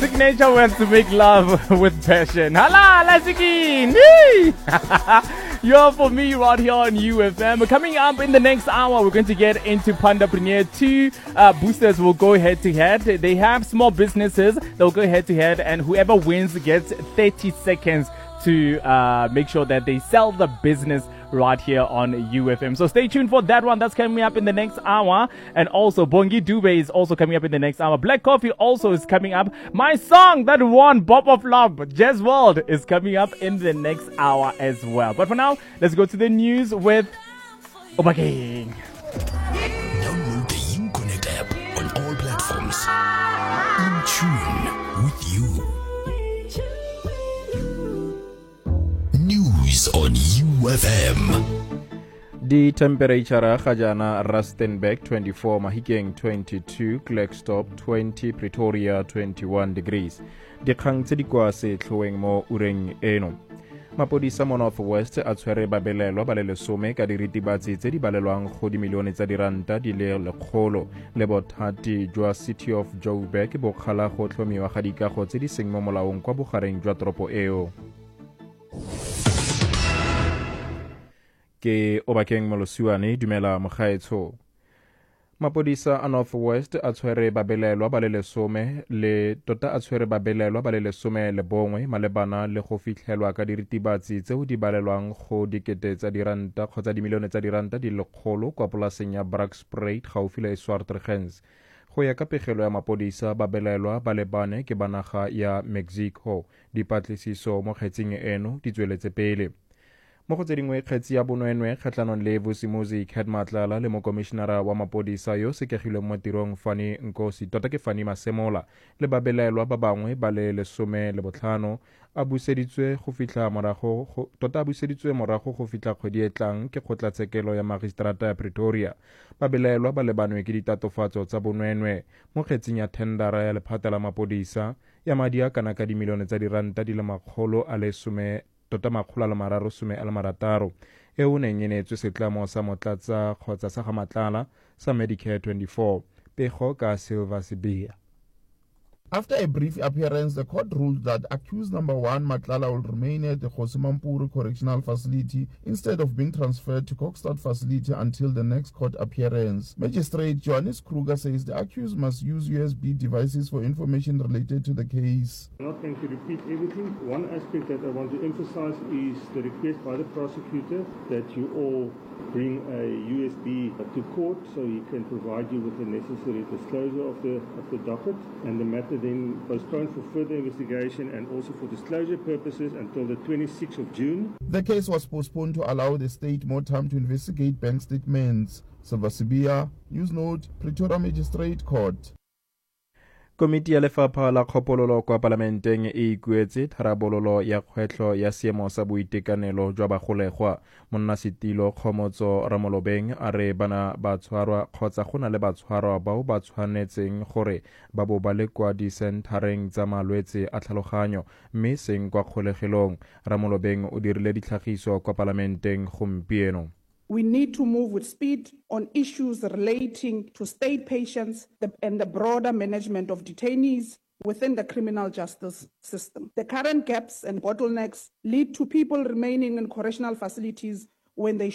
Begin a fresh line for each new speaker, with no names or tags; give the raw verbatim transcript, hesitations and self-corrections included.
Signature wants to make love with passion. Hala, Lasikin! You're for me right here on U F M. Coming up in the next hour, we're going to get into Panda Premier. Two uh, boosters will go head to head. They have small businesses. They'll go head to head, and whoever wins gets thirty seconds to uh, make sure that they sell the business right here on U F M. So stay tuned for that one. That's coming up in the next hour. And also, Bongi Dube is also coming up in the next hour. Black Coffee also is coming up. My song that won Bob of Love, Jazz World, is coming up in the next hour as well. But for now, let's go to the news with Obakeng.
Download the Uconnect app on all platforms. In tune with you. News on U F M.
The temperature ga jana Rustenburg twenty-four, Mahikeng twenty-two, Klerksdorp twenty, Pretoria twenty-one degrees. Dikgang tse di kwa setlhoeng mo ureng eno. Mapodisa mo North West a tshwere babelelwa ba le lesome ka diritibatsi tse di balelwang go dimilione tsa diranta di le lekgolo le bothati jwa City of Joburg bo kgala go tlhomiwa ga dikago tse di seng mo molaong kwa bogareng jwa toropo eo. Ke Obakeng Molosiwane, dumela mogaetsho. Mapodisa a North West a tshwere babelelwa ba le lesome le tota a tshwere babelelwa ba le lesome le bongwe malebana le go fitlhelwa ka diritibatsi tseo di balelwang go dikete tsa diranta kgotsa dimilione tsa diranta di lekgolo kwa polaseng ya Brakspruit gaufi le Swartregens. Go ya ka pegelo ya mapodisa, babelelwa ba le bane ke banaga ya Mexico. Dipatlisiso mo kgetseng eno di tsweletse pele. Mo go tse dingwe, kgetsi ya bonwenwe kgatlhanong le Vusimuzi Cat Matlala le mokomišenara wa mapodisa yo sekegilweng mo tirong Fani Nkosi tota ke Fani Masemola le babelelwa ba bangwe ba le lesome le botlhano a buseditswe go fitlha morago tota a buseditswe morago go fitlha kgwedi e tlang ke kgotlatshekelo ya magistrata ya Pretoria. Babelelwa ba lebanwe ke ditatofatso tsa bonwenwe mo kgetsing ya tendara ya lephata la mapodisa ya madi a kana ka dimilione tsa diranta di le makgolo a le some tota makgolo a le mararo some a le marataro e o neng e neetswe setlamo sa motlatsa kgotsa sa ga Matlala sa Medicare twenty-four. Pego ka Silva Sibia.
After a brief appearance, the court ruled that accused number one, Matlala, will remain at the Kgosimampuru Correctional Facility instead of being transferred to Kokstad Facility until the next court appearance. Magistrate Johannes Kruger says the accused must use U S B devices for information related to the case.
I'm not going to repeat everything. One aspect that I want to emphasize is the request by the prosecutor that you all bring a U S B to court so he can provide you with the necessary disclosure of the of the docket, and the matter then postponed for further investigation and also for disclosure purposes until the twenty-sixth of June.
The case was postponed to allow the state more time to investigate bank statements. Silva Sibia, News Note, Pretoria Magistrate Court.
Komiti ya Lefapha la Kgopololo kwa Palamenteng e ikuetse tharabololo ya kgwetlho ya seemo sa boitekanelo jwa bagolegwa. Monnasetilo Kgomotso Ramolobeng a re bana ba tshwarwa kgotsa go na le batshwarwa bao ba tshwanetseng gore ba bo ba le kwa disenthareng tsa malwetse a tlhaloganyo mme seng kwa kgolegelong. Ramolobeng o dirile ditlhagiso kwa Palamenteng gompieno.
We need to move with speed on issues relating to state patients and the broader management of detainees within the criminal justice system. The current gaps and bottlenecks lead to people remaining in correctional facilities when they